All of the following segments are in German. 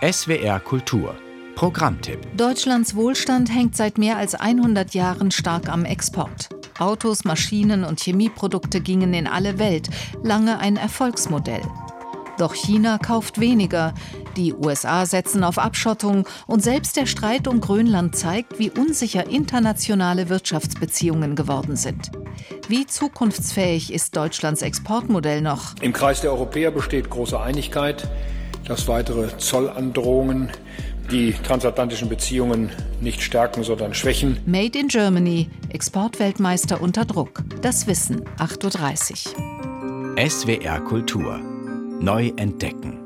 SWR Kultur Programmtipp. Deutschlands Wohlstand hängt seit mehr als 100 Jahren stark am Export. Autos, Maschinen und Chemieprodukte gingen in alle Welt, lange ein Erfolgsmodell. Doch China kauft weniger, die USA setzen auf Abschottung und selbst der Streit um Grönland zeigt, wie unsicher internationale Wirtschaftsbeziehungen geworden sind. Wie zukunftsfähig ist Deutschlands Exportmodell noch? Im Kreis der Europäer besteht große Einigkeit, dass weitere Zollandrohungen die transatlantischen Beziehungen nicht stärken, sondern schwächen. Made in Germany, Exportweltmeister unter Druck. Das Wissen, 8.30 Uhr. SWR Kultur. Neu entdecken.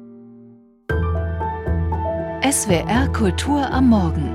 SWR Kultur am Morgen.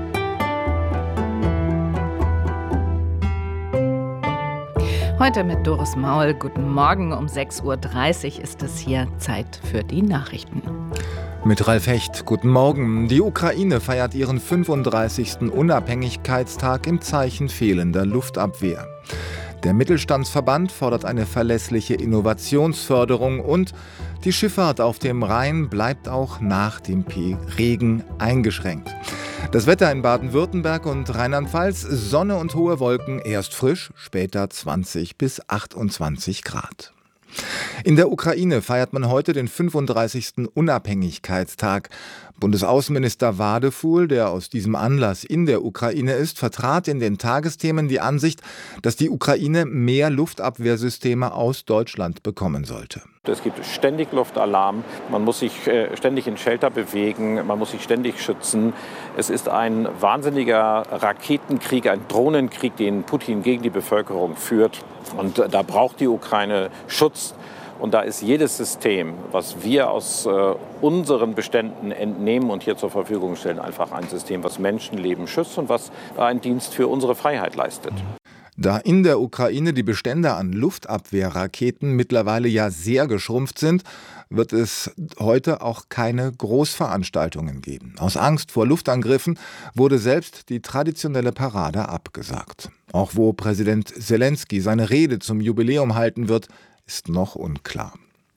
Heute mit Doris Maul. Guten Morgen. Um 6.30 Uhr ist es hier Zeit für die Nachrichten. Mit Ralf Hecht, guten Morgen. Die Ukraine feiert ihren 35. Unabhängigkeitstag im Zeichen fehlender Luftabwehr. Der Mittelstandsverband fordert eine verlässliche Innovationsförderung und die Schifffahrt auf dem Rhein bleibt auch nach dem Regen eingeschränkt. Das Wetter in Baden-Württemberg und Rheinland-Pfalz: Sonne und hohe Wolken, erst frisch, später 20 bis 28 Grad. In der Ukraine feiert man heute den 35. Unabhängigkeitstag. Bundesaußenminister Wadefuhl, der aus diesem Anlass in der Ukraine ist, vertrat in den Tagesthemen die Ansicht, dass die Ukraine mehr Luftabwehrsysteme aus Deutschland bekommen sollte. Es gibt ständig Luftalarm, man muss sich ständig in Shelter bewegen, man muss sich ständig schützen. Es ist ein wahnsinniger Raketenkrieg, ein Drohnenkrieg, den Putin gegen die Bevölkerung führt. Und da braucht die Ukraine Schutz. Und da ist jedes System, was wir aus unseren Beständen entnehmen und hier zur Verfügung stellen, einfach ein System, was Menschenleben schützt und was einen Dienst für unsere Freiheit leistet. Da in der Ukraine die Bestände an Luftabwehrraketen mittlerweile ja sehr geschrumpft sind, wird es heute auch keine Großveranstaltungen geben. Aus Angst vor Luftangriffen wurde selbst die traditionelle Parade abgesagt. Auch wo Präsident Zelensky seine Rede zum Jubiläum halten wird, ist noch unklar.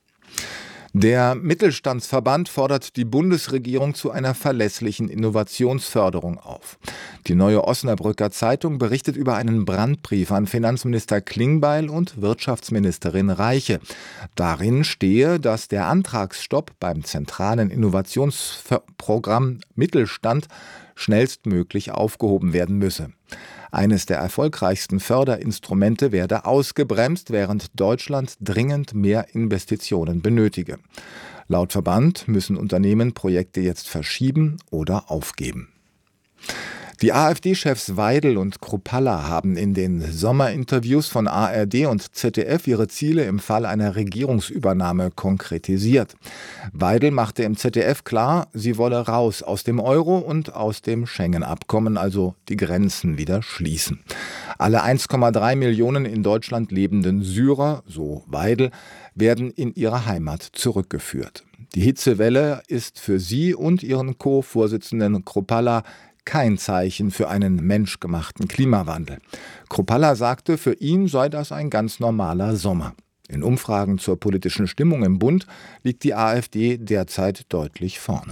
Der Mittelstandsverband fordert die Bundesregierung zu einer verlässlichen Innovationsförderung auf. Die Neue Osnabrücker Zeitung berichtet über einen Brandbrief an Finanzminister Klingbeil und Wirtschaftsministerin Reiche. Darin stehe, dass der Antragsstopp beim zentralen Innovationsprogramm Mittelstand schnellstmöglich aufgehoben werden müsse. Eines der erfolgreichsten Förderinstrumente werde ausgebremst, während Deutschland dringend mehr Investitionen benötige. Laut Verband müssen Unternehmen Projekte jetzt verschieben oder aufgeben. Die AfD-Chefs Weidel und Kruppalla haben in den Sommerinterviews von ARD und ZDF ihre Ziele im Fall einer Regierungsübernahme konkretisiert. Weidel machte im ZDF klar, sie wolle raus aus dem Euro und aus dem Schengen-Abkommen, also die Grenzen wieder schließen. Alle 1,3 Millionen in Deutschland lebenden Syrer, so Weidel, werden in ihre Heimat zurückgeführt. Die Hitzewelle ist für sie und ihren Co-Vorsitzenden Kruppalla kein Zeichen für einen menschgemachten Klimawandel. Kruppalla sagte, für ihn sei das ein ganz normaler Sommer. In Umfragen zur politischen Stimmung im Bund liegt die AfD derzeit deutlich vorne.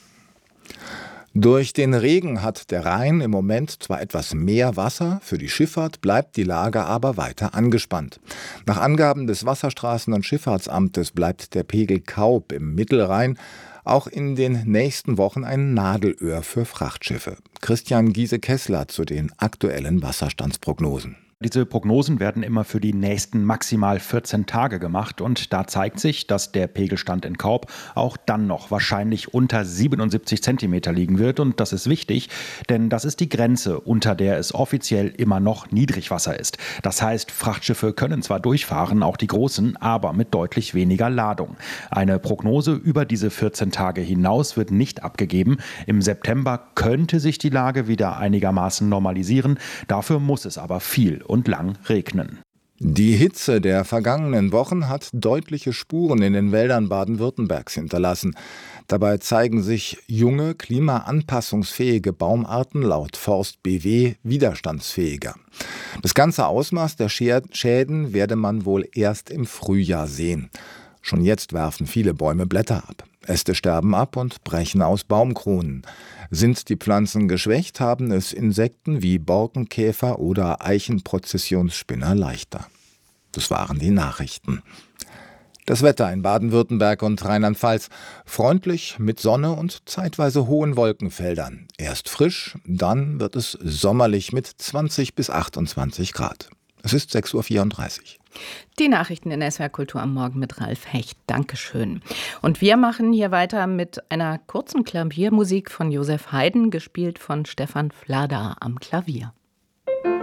Durch den Regen hat der Rhein im Moment zwar etwas mehr Wasser, für die Schifffahrt bleibt die Lage aber weiter angespannt. Nach Angaben des Wasserstraßen- und Schifffahrtsamtes bleibt der Pegel Kaub im Mittelrhein auch in den nächsten Wochen ein Nadelöhr für Frachtschiffe. Christian Giese-Kessler zu den aktuellen Wasserstandsprognosen. Diese Prognosen werden immer für die nächsten maximal 14 Tage gemacht und da zeigt sich, dass der Pegelstand in Kaub auch dann noch wahrscheinlich unter 77 Zentimeter liegen wird und das ist wichtig, denn das ist die Grenze, unter der es offiziell immer noch Niedrigwasser ist. Das heißt, Frachtschiffe können zwar durchfahren, auch die großen, aber mit deutlich weniger Ladung. Eine Prognose über diese 14 Tage hinaus wird nicht abgegeben. Im September könnte sich die Lage wieder einigermaßen normalisieren, dafür muss es aber viel und lang regnen. Die Hitze der vergangenen Wochen hat deutliche Spuren in den Wäldern Baden-Württembergs hinterlassen. Dabei zeigen sich junge, klimaanpassungsfähige Baumarten laut Forst BW widerstandsfähiger. Das ganze Ausmaß der Schäden werde man wohl erst im Frühjahr sehen. Schon jetzt werfen viele Bäume Blätter ab. Äste sterben ab und brechen aus Baumkronen. Sind die Pflanzen geschwächt, haben es Insekten wie Borkenkäfer oder Eichenprozessionsspinner leichter. Das waren die Nachrichten. Das Wetter in Baden-Württemberg und Rheinland-Pfalz. Freundlich mit Sonne und zeitweise hohen Wolkenfeldern. Erst frisch, dann wird es sommerlich mit 20 bis 28 Grad. Es ist 6:34 Uhr. Die Nachrichten in SWR Kultur am Morgen mit Ralf Hecht. Dankeschön. Und wir machen hier weiter mit einer kurzen Klaviermusik von Josef Haydn, gespielt von Stefan Flada am Klavier.